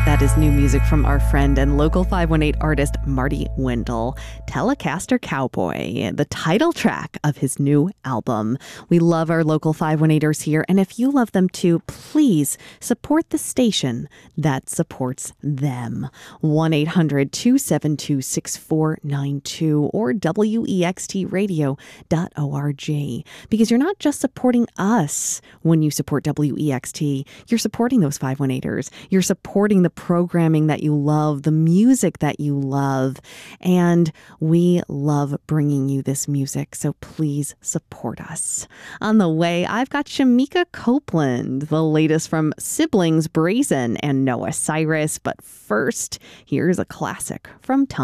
That is new music from our friend and local 518 artist Marty Wendell, Telecaster Cowboy, the title track of his new album. We love our local 518ers here, and if you love them too, please support the station that supports them. 1-800-272-6492 or wextradio.org. Because you're not just supporting us when you support WEXT, you're supporting those 518ers. You're supporting the programming that you love, the music that you love, and we love bringing you this music, so please support us. On the way, I've got Shamika Copeland, the latest from Siblings Brazen and Noah Cyrus, but first, here's a classic from Tom